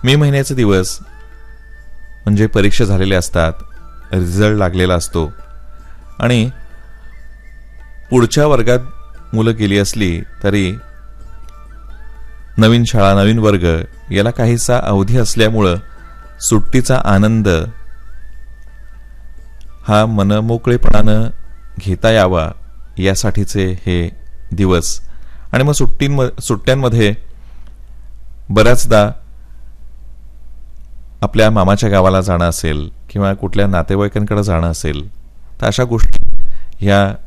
मे महिन्याचे दिवस म्हणजे परीक्षा झालेल्या असतात, रिझल्ट लागलेला असतो आणि पुढच्या वर्गात मुलं गेली असली तरी नवीन शाळा, नवीन वर्ग याला काहीसा अवधी असल्यामुळं सुट्टीचा आनंद हा मनमोकळेपणानं घेता यावा यासाठीचे हे दिवस. आणि मग सुट्ट्यांमध्ये बऱ्याचदा आपल्या मामाच्या गावाला जाणं असेल किंवा कुठल्या नातेवाईकांकडे जाणं असेल तर अशा गोष्टी ह्या